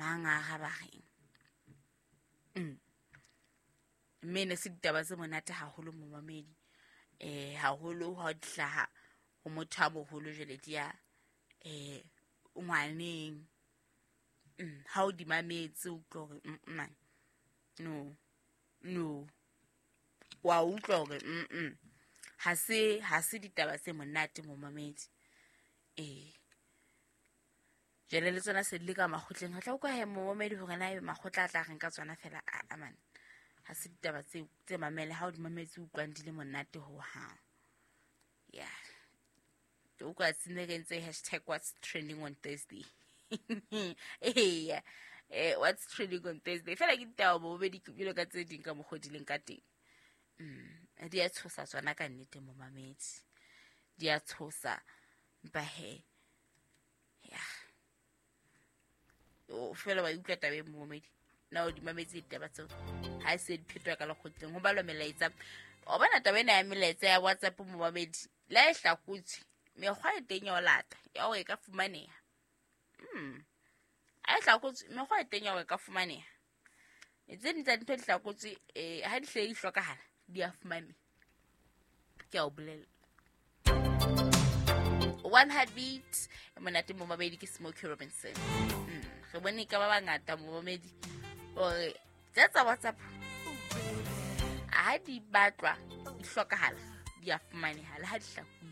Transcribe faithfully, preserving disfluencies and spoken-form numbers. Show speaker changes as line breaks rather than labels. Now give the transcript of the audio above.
manga ga bageng mm mene se ditaba se monate haholo mo mamedi eh haholo ha ditlaha go motho a mogolo jele dia eh ngwaneng mm ha o di mametse o tlo mm no no wa utlwa gore mm ha se ha se ditaba se monate mo mamedi eh jele le tsona se le ka magotleng ga tla o ka he mo mamedi gore na e magotla tla reng ka tsona fela a man ha se ditaba tse tse mamele ha o di mametse o utlwang di le monate ho ha yeah o ka tsine ke ntse hashtag what's trending on Thursday eh eh what's trending on Thursday fela ke ditaba bo be di kile ka tse ding ka mogodileng ka teng mm di a tshosa tsona ka nnete mo mamedi di a tshosa ba he yeah o fela ba utlwa tabe mo mamedi na o di mametse ditaba tso ha se di phetwa ka le gotleng ho balwa melaetsa o bona tabena ya melaetsa ya WhatsApp mo mamedi la e hlakutse mekgwa e teng ya o lata ya o e ka fumaneha mm a e hlakutse mekgwa e teng ya o e ka fumaneha e tse di tsa ntho di hlakutse eh ha di hle di hlokahala di a fumane ke a o bolela one heartbeat monate mo mabedi ke Smokey Robinson mm re bone ka ba bangata mo mamedi ore tsa WhatsApp a di batlwa di hlokahala di a fumaneha le ha di hlakutse